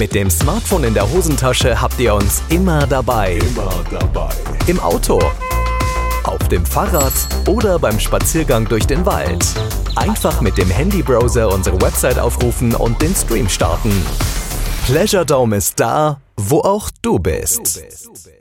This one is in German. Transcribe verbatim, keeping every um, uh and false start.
Mit dem Smartphone in der Hosentasche habt ihr uns immer dabei. Immer dabei. Im Auto, auf dem Fahrrad oder beim Spaziergang durch den Wald. Einfach mit dem Handybrowser unsere Website aufrufen und den Stream starten. Pleasure Dome ist da, wo auch du bist.